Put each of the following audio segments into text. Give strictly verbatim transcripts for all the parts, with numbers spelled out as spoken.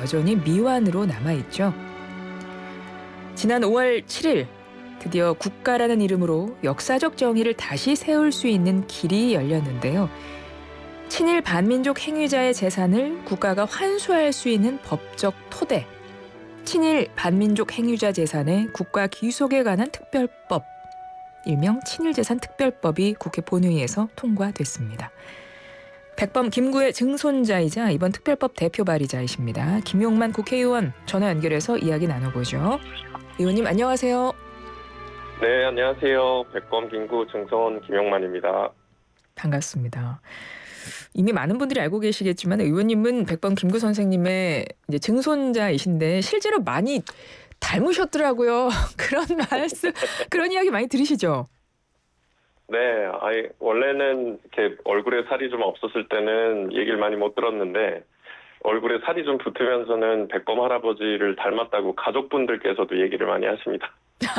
여전히 미완으로 남아있죠. 지난 오월 칠일 드디어 국가라는 이름으로 역사적 정의를 다시 세울 수 있는 길이 열렸는데요. 친일 반민족 행위자의 재산을 국가가 환수할 수 있는 법적 토대, 친일 반민족 행위자 재산의 국가 귀속에 관한 특별법, 일명 친일재산특별법이 국회 본회의에서 통과됐습니다. 백범 김구의 증손자이자 이번 특별법 대표 발의자이십니다. 김용만 국회의원 전화 연결해서 이야기 나눠보죠. 의원님 안녕하세요. 네, 안녕하세요. 백범 김구 증손 김용만입니다. 반갑습니다. 이미 많은 분들이 알고 계시겠지만 의원님은 백범 김구 선생님의 이제 증손자이신데 실제로 많이 닮으셨더라고요. 그런 말씀, 그런 이야기 많이 들으시죠? 네, 아이, 원래는 이렇게 얼굴에 살이 좀 없었을 때는 얘기를 많이 못 들었는데 얼굴에 살이 좀 붙으면서는 백범 할아버지를 닮았다고 가족분들께서도 얘기를 많이 하십니다.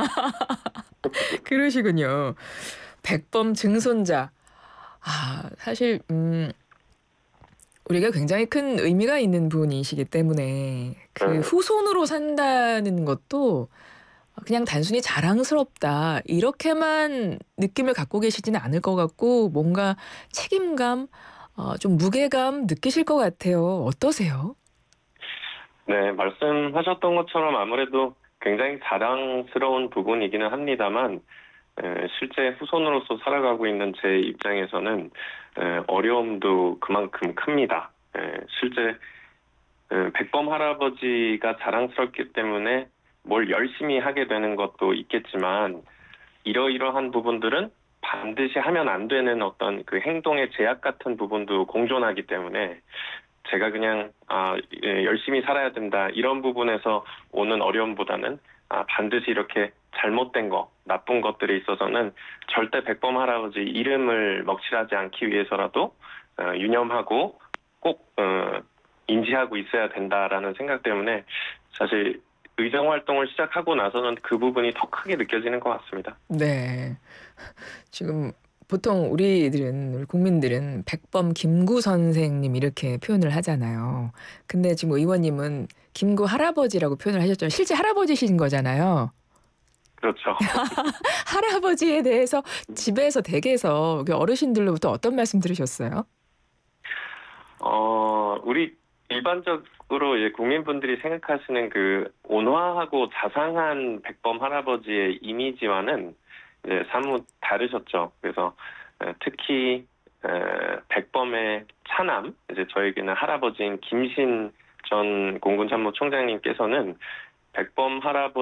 그러시군요. 백범 증손자. 아, 사실 음, 우리가 굉장히 큰 의미가 있는 분이시기 때문에 그 음, 후손으로 산다는 것도 그냥 단순히 자랑스럽다 이렇게만 느낌을 갖고 계시지는 않을 것 같고 뭔가 책임감, 어, 좀 무게감 느끼실 것 같아요. 어떠세요? 네, 말씀하셨던 것처럼 아무래도 굉장히 자랑스러운 부분이기는 합니다만 에, 실제 후손으로서 살아가고 있는 제 입장에서는 에, 어려움도 그만큼 큽니다. 에, 실제 에, 백범 할아버지가 자랑스럽기 때문에 뭘 열심히 하게 되는 것도 있겠지만 이러이러한 부분들은 반드시 하면 안 되는 어떤 그 행동의 제약 같은 부분도 공존하기 때문에 제가 그냥 아, 예, 열심히 살아야 된다 이런 부분에서 오는 어려움보다는 아, 반드시 이렇게 잘못된 거, 나쁜 것들에 있어서는 절대 백범 할아버지 이름을 먹칠하지 않기 위해서라도 어, 유념하고 꼭 어, 인지하고 있어야 된다라는 생각 때문에 사실 의정 활동을 시작하고 나서는 그 부분이 더 크게 느껴지는 것 같습니다. 네. 지금 보통 우리들은 우리 국민들은 백범 김구 선생님 이렇게 표현을 하잖아요. 근데 지금 의원님은 김구 할아버지라고 표현을 하셨죠. 실제 할아버지신 거잖아요. 그렇죠. 할아버지에 대해서 집에서 댁에서 어르신들로부터 어떤 말씀 들으셨어요? 어, 우리 일반적으로 이제 국민분들이 생각하시는 그 온화하고 자상한 백범 할아버지의 이미지와는 이제 사뭇 다르셨죠. 그래서 에, 특히 에, 백범의 차남, 이제 저에게는 할아버지인 김신 전 공군참모총장님께서는 백범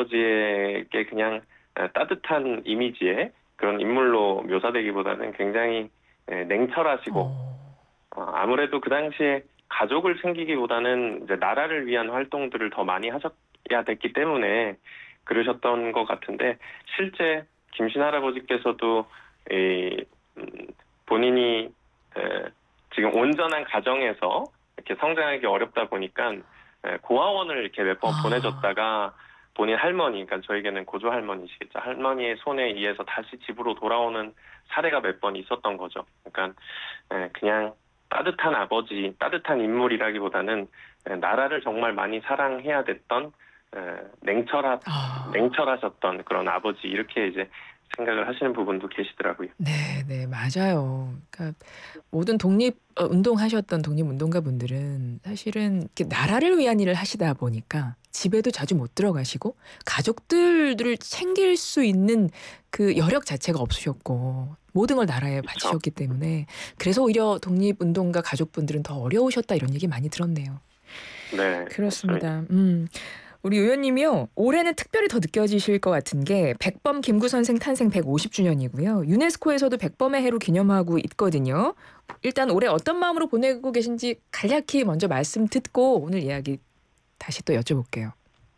할아버지에게 그냥 에, 따뜻한 이미지의 그런 인물로 묘사되기보다는 굉장히 에, 냉철하시고 어. 어, 아무래도 그 당시에 가족을 챙기기보다는 이제 나라를 위한 활동들을 더 많이 하셔야 됐기 때문에 그러셨던 것 같은데 실제 김신 할아버지께서도 이, 음, 본인이 에, 지금 온전한 가정에서 이렇게 성장하기 어렵다 보니까 에, 고아원을 이렇게 몇 번 아. 보내줬다가 본인 할머니, 그러니까 저에게는 고조 할머니시겠죠. 할머니의 손에 의해서 다시 집으로 돌아오는 사례가 몇 번 있었던 거죠. 그러니까 에, 그냥 따뜻한 아버지, 따뜻한 인물이라기보다는 나라를 정말 많이 사랑해야 됐던 냉철하, 아. 냉철하셨던 그런 아버지 이렇게 이제 생각을 하시는 부분도 계시더라고요. 네, 네, 맞아요. 그러니까 모든 독립 어, 운동하셨던 독립운동가 분들은 사실은 이렇게 나라를 위한 일을 하시다 보니까 집에도 자주 못 들어가시고 가족들을 챙길 수 있는 그 여력 자체가 없으셨고 모든 걸 나라에 그렇죠. 바치셨기 때문에 그래서 오히려 독립운동가 가족분들은 더 어려우셨다 이런 얘기 많이 들었네요. 네, 맞습니다. 그렇습니다. 음. 우리 의원님이요. 올해는 특별히 더 느껴지실 것 같은 게 백범 김구 선생 탄생 백오십 주년이고요. 유네스코에서도 백범의 해로 기념하고 있거든요. 일단 올해 어떤 마음으로 보내고 계신지 간략히 먼저 말씀 듣고 오늘 이야기 다시 또 여쭤볼게요.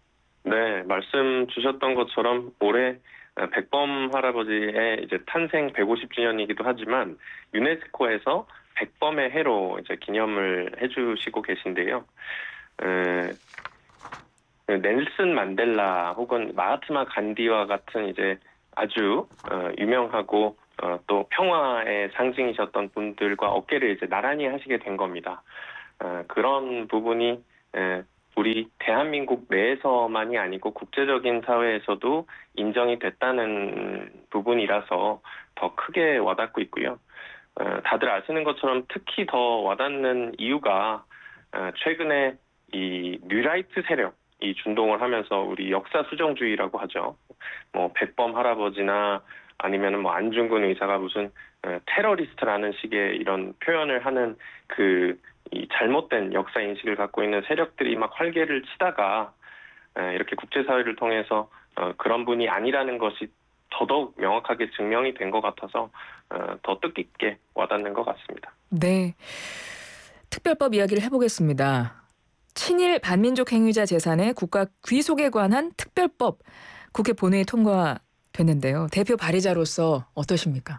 네, 말씀 주셨던 것처럼 올해 백범 할아버지의 이제 탄생 백오십 주년이기도 하지만 유네스코에서 백범의 해로 이제 기념을 해주시고 계신데요. 에, 넬슨 만델라 혹은 마하트마 간디와 같은 이제 아주 어, 유명하고 어, 또 평화의 상징이셨던 분들과 어깨를 이제 나란히 하시게 된 겁니다. 어, 그런 부분이 에, 우리 대한민국 내에서만이 아니고 국제적인 사회에서도 인정이 됐다는 부분이라서 더 크게 와닿고 있고요. 어, 다들 아시는 것처럼 특히 더 와닿는 이유가 어, 최근에 이 뉴라이트 세력이 준동을 하면서 우리 역사 수정주의라고 하죠. 뭐 백범 할아버지나 아니면은 뭐 안중근 의사가 무슨 어, 테러리스트라는 식의 이런 표현을 하는 그 이 잘못된 역사 인식을 갖고 있는 세력들이 막 활개를 치다가 어, 이렇게 국제사회를 통해서 어, 그런 분이 아니라는 것이 더더욱 명확하게 증명이 된 것 같아서 어, 더 뜻깊게 와닿는 것 같습니다. 네. 특별법 이야기를 해보겠습니다. 친일 반민족 행위자 재산의 국가 귀속에 관한 특별법 국회 본회의 통과됐는데요. 대표 발의자로서 어떠십니까?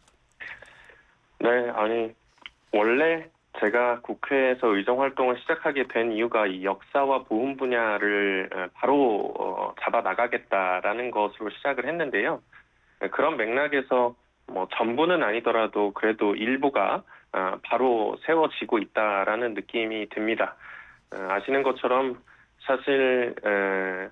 네, 아니 원래 제가 국회에서 의정 활동을 시작하게 된 이유가 이 역사와 보훈 분야를 어, 바로 어, 잡아 나가겠다라는 것으로 시작을 했는데요. 네, 그런 맥락에서 뭐 전부는 아니더라도 그래도 일부가 어, 바로 세워지고 있다라는 느낌이 듭니다. 어, 아시는 것처럼 사실 에,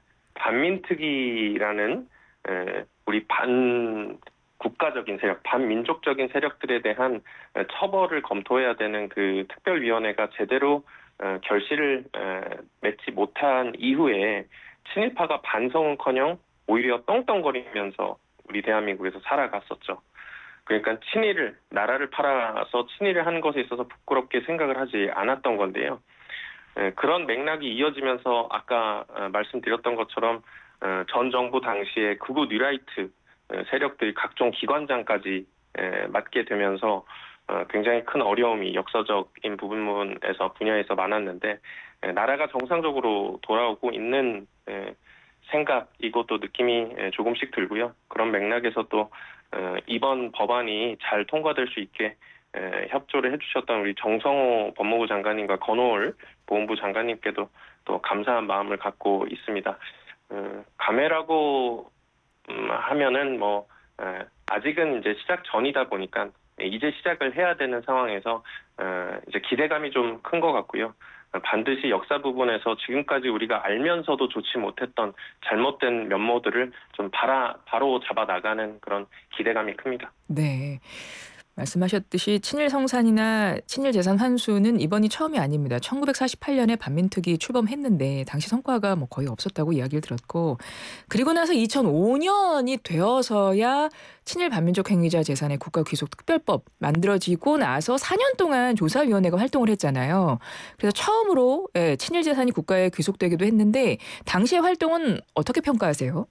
반민특위라는 에, 우리 반 국가적인 세력, 반민족적인 세력들에 대한 에, 처벌을 검토해야 되는 그 특별위원회가 제대로 어, 결실을 에, 맺지 못한 이후에 친일파가 반성은커녕 오히려 떵떵거리면서 우리 대한민국에서 살아갔었죠. 그러니까 친일을, 나라를 팔아서 친일을 한 것에 있어서 부끄럽게 생각을 하지 않았던 건데요. 에, 그런 맥락이 이어지면서 아까 어, 말씀드렸던 것처럼 어, 전 정부 당시에 극우 뉴라이트 에, 세력들이 각종 기관장까지 에, 맡게 되면서 어, 굉장히 큰 어려움이 역사적인 부분에서 분야에서 많았는데 에, 나라가 정상적으로 돌아오고 있는 에, 생각이고 또 느낌이 에, 조금씩 들고요. 그런 맥락에서 또 어, 이번 법안이 잘 통과될 수 있게 에, 협조를 해주셨던 우리 정성호 법무부 장관님과 건호올 보훈부 장관님께도 또 감사한 마음을 갖고 있습니다. 어, 감회라고 음, 하면은 뭐 에, 아직은 이제 시작 전이다 보니까 이제 시작을 해야 되는 상황에서 어, 이제 기대감이 좀 큰 것 같고요. 어, 반드시 역사 부분에서 지금까지 우리가 알면서도 좋지 못했던 잘못된 면모들을 좀 바라, 바로 잡아 나가는 그런 기대감이 큽니다. 네. 말씀하셨듯이 친일 성산이나 친일 재산 환수는 이번이 처음이 아닙니다. 천구백사십팔 년에 반민특위 출범했는데 당시 성과가 뭐 거의 없었다고 이야기를 들었고 그리고 나서 이천오 년이 되어서야 친일 반민족 행위자 재산의 국가 귀속 특별법 만들어지고 나서 사 년 동안 조사위원회가 활동을 했잖아요. 그래서 처음으로 예, 친일 재산이 국가에 귀속되기도 했는데 당시의 활동은 어떻게 평가하세요?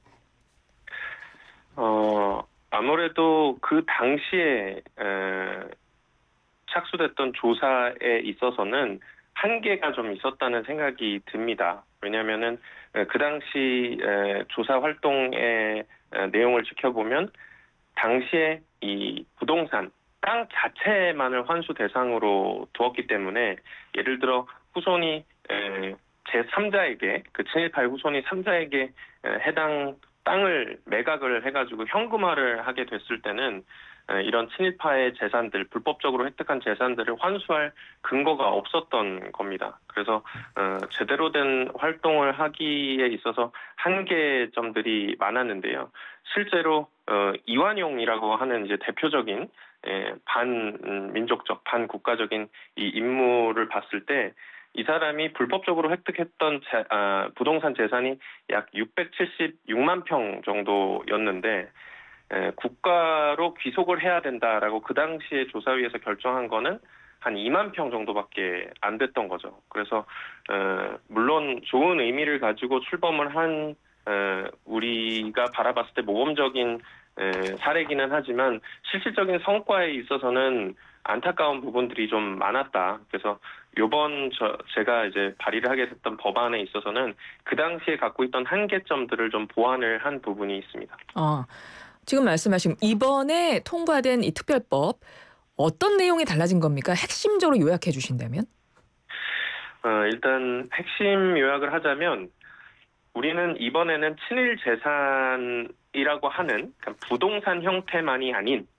어, 아무래도 그 당시에 에, 착수됐던 조사에 있어서는 한계가 좀 있었다는 생각이 듭니다. 왜냐하면은 그 당시 에, 조사 활동의 에, 내용을 지켜보면 당시에 이 부동산 땅 자체만을 환수 대상으로 두었기 때문에 예를 들어 후손이 에, 제삼자에게 그 친일파의 후손이 삼자에게 에, 해당 땅을 매각을 해가지고 현금화를 하게 됐을 때는 에, 이런 친일파의 재산들, 불법적으로 획득한 재산들을 환수할 근거가 없었던 겁니다. 그래서 어, 제대로 된 활동을 하기에 있어서 한계점들이 많았는데요. 실제로 어, 이완용이라고 하는 이제 대표적인 에, 반민족적, 반국가적인 이 인물을 봤을 때 이 사람이 불법적으로 획득했던 재, 아, 부동산 재산이 약 육백칠십육만 평 정도였는데 에, 국가로 귀속을 해야 된다라고 그 당시에 조사위에서 결정한 거는 한 이만 평 정도밖에 안 됐던 거죠. 그래서 어, 물론 좋은 의미를 가지고 출범을 한 어, 우리가 바라봤을 때 모범적인 에, 사례기는 하지만 실질적인 성과에 있어서는 안타까운 부분들이 좀 많았다. 그래서 요번 저 제가 이제 발의를 하게 됐던 법안에 있어서는 그 당시에 갖고 있던 한계점들을 좀 보완을 한 부분이 있습니다. 아, 지금 말씀하신 이번에 통과된 이 특별법 어떤 내용이 달라진 겁니까? 핵심적으로 요약해 주신다면? 어, 일단 핵심 요약을 하자면 우리는 이번에는 친일 재산이라고 하는 그러니까 부동산 형태만이 아닌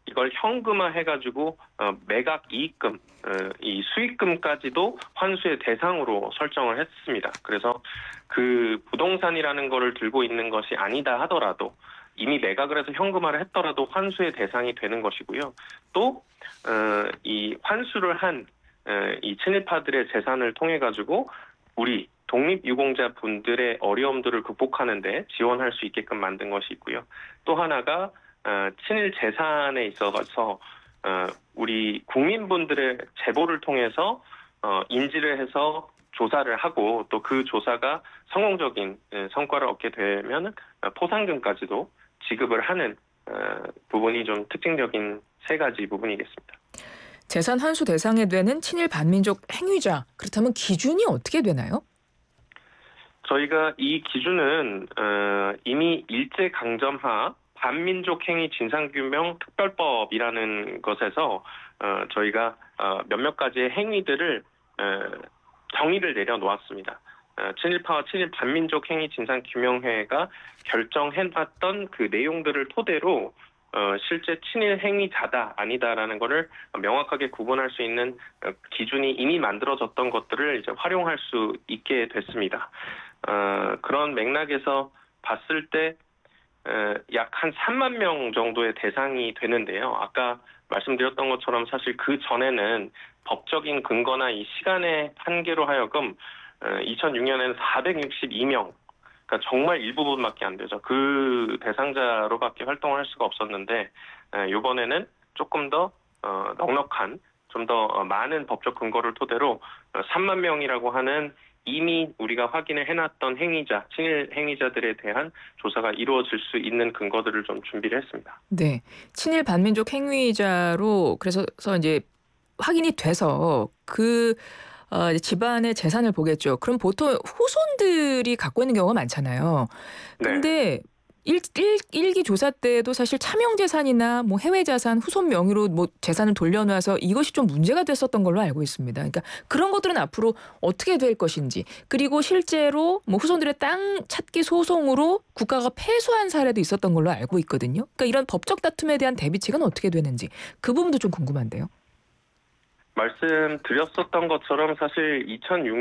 이걸 현금화해가지고 어, 매각 이익금, 어, 이 수익금까지도 환수의 대상으로 설정을 했습니다. 그래서 그 부동산이라는 거를 들고 있는 것이 아니다 하더라도 이미 매각을 해서 현금화를 했더라도 환수의 대상이 되는 것이고요. 또 이 환수를 한 이 친일파들의 재산을 통해 가지고 우리 독립유공자 분들의 어려움들을 극복하는데 지원할 수 있게끔 만든 것이 있고요. 또 하나가 어, 친일 재산에 있어서 어, 우리 국민분들의 제보를 통해서 어, 인지를 해서 조사를 하고 또 그 조사가 성공적인 예, 성과를 얻게 되면 포상금까지도 지급을 하는 어, 부분이 좀 특징적인 세 가지 부분이겠습니다. 재산 환수 대상에 되는 친일 반민족 행위자, 그렇다면 기준이 어떻게 되나요? 저희가 이 기준은 어, 이미 일제강점하 반민족 행위 진상규명 특별법이라는 것에서 어, 저희가 어, 몇몇 가지의 행위들을 어, 정의를 내려놓았습니다. 어, 친일파와 친일 반민족 행위 진상규명회가 결정해놨던 그 내용들을 토대로 어, 실제 친일 행위자다 아니다라는 것을 명확하게 구분할 수 있는 어, 기준이 이미 만들어졌던 것들을 이제 활용할 수 있게 됐습니다. 어, 그런 맥락에서 봤을 때 약 한 삼만 명 정도의 대상이 되는데요. 아까 말씀드렸던 것처럼 사실 그 전에는 법적인 근거나 이 시간의 한계로 하여금 이천육 년에는 사백육십이 명, 그러니까 정말 일부분밖에 안 되죠. 그 대상자로밖에 활동을 할 수가 없었는데 이번에는 조금 더 넉넉한, 좀 더 많은 법적 근거를 토대로 삼만 명이라고 하는 이미 우리가 확인을 해놨던 행위자, 친일 행위자들에 대한 조사가 이루어질 수 있는 근거들을 좀 준비를 했습니다. 네, 친일 반민족 행위자로 그래서 이제 확인이 돼서 그 어, 집안의 재산을 보겠죠. 그럼 보통 후손들이 갖고 있는 경우가 많잖아요. 네. 근데 일, 일, 일기 조사 때도 사실 차명 재산이나 뭐 해외 자산 후손 명의로 뭐 재산을 돌려놔서 이것이 좀 문제가 됐었던 걸로 알고 있습니다. 그러니까 그런 것들은 앞으로 어떻게 될 것인지, 그리고 실제로 뭐 후손들의 땅 찾기 소송으로 국가가 패소한 사례도 있었던 걸로 알고 있거든요. 그러니까 이런 법적 다툼에 대한 대비책은 어떻게 되는지 그 부분도 좀 궁금한데요. 말씀드렸었던 것처럼 사실 이천육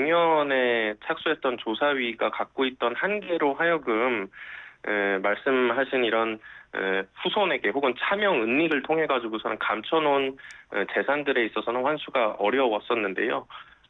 년에 착수했던 조사위가 갖고 있던 한계로 하여금 에, 말씀하신 이런 에, 후손에게 혹은 차명 은닉을 통해 가지고서는 감춰놓은 에, 재산들에 있어서는 환수가 어려웠었는데요.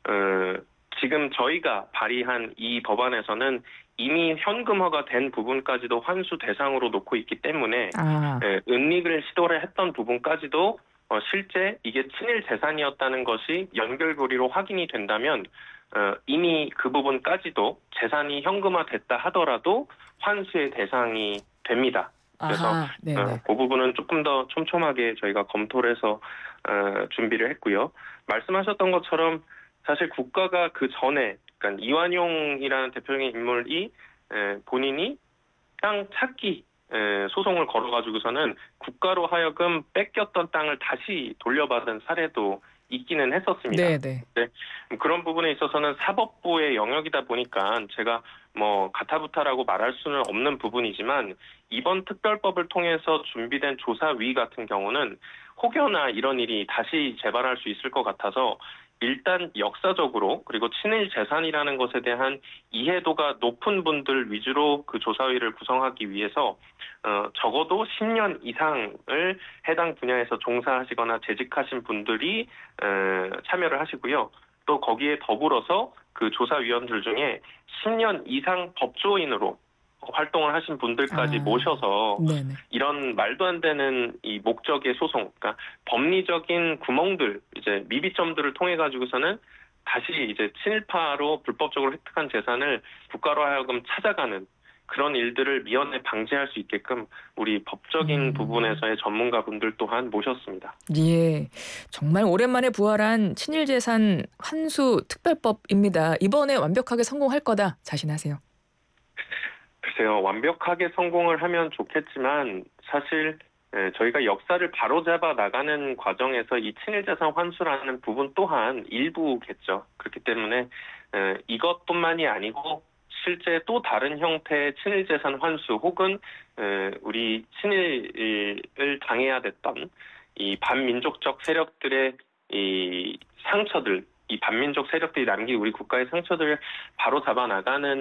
에, 지금 저희가 발의한 이 법안에서는 이미 현금화가 된 부분까지도 환수 대상으로 놓고 있기 때문에 아, 에, 은닉을 시도를 했던 부분까지도 어, 실제 이게 친일 재산이었다는 것이 연결고리로 확인이 된다면 어, 이미 그 부분까지도 재산이 현금화됐다 하더라도 환수의 대상이 됩니다. 그래서 아하, 네네. 어, 그 부분은 조금 더 촘촘하게 저희가 검토를 해서 어, 준비를 했고요. 말씀하셨던 것처럼 사실 국가가 그 전에, 그러니까 이완용이라는 대표적인 인물이 에, 본인이 땅 찾기 에, 소송을 걸어가지고서는 국가로 하여금 뺏겼던 땅을 다시 돌려받은 사례도 있기는 했었습니다. 네네. 네, 그런 부분에 있어서는 사법부의 영역이다 보니까 제가 뭐 가타부타라고 말할 수는 없는 부분이지만 이번 특별법을 통해서 준비된 조사위 같은 경우는 혹여나 이런 일이 다시 재발할 수 있을 것 같아서 일단 역사적으로, 그리고 친일 재산이라는 것에 대한 이해도가 높은 분들 위주로 그 조사위를 구성하기 위해서 어, 적어도 십 년 이상을 해당 분야에서 종사하시거나 재직하신 분들이 에, 참여를 하시고요. 또 거기에 더불어서 그 조사위원들 중에 십 년 이상 법조인으로 활동을 하신 분들까지 아, 모셔서 네네. 이런 말도 안 되는 이 목적의 소송, 그러니까 법리적인 구멍들, 이제 미비점들을 통해 가지고서는 다시 이제 친일파로 불법적으로 획득한 재산을 국가로 하여금 찾아가는 그런 일들을 미연에 방지할 수 있게끔 우리 법적인 음. 부분에서의 전문가분들 또한 모셨습니다. 예, 정말 오랜만에 부활한 친일재산 환수 특별법입니다. 이번에 완벽하게 성공할 거다 자신하세요? 글쎄요, 완벽하게 성공을 하면 좋겠지만 사실 에, 저희가 역사를 바로잡아 나가는 과정에서 이 친일재산 환수라는 부분 또한 일부겠죠. 그렇기 때문에 에, 이것뿐만이 아니고 실제 또 다른 형태의 친일재산 환수 혹은 에, 우리 친일을 당해야 됐던 이 반민족적 세력들의 이 상처들, 이 반민족 세력들이 남긴 우리 국가의 상처들을 바로 잡아 나가는